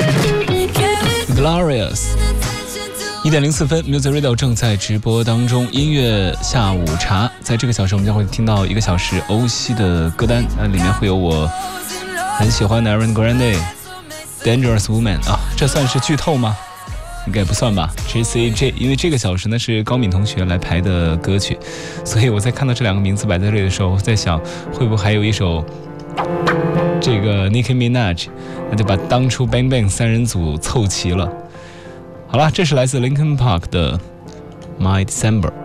Glorious。1点04分 ，Music Radio 正在直播当中，音乐下午茶。在这个小时，我们将会听到1个小时欧西的歌单，里面会有我很喜欢的 Ariana Grande、Dangerous Woman 啊，这算是剧透吗？应该不算吧。JCJ， 因为这个小时呢是高敏同学来排的歌曲，所以我在看到这2个名字摆在这里的时候，在想会不会还有一首这个 Nicki Minaj， 那就把当初 Bang Bang 3人组凑齐了。好了，这是来自 Linkin Park 的 My December。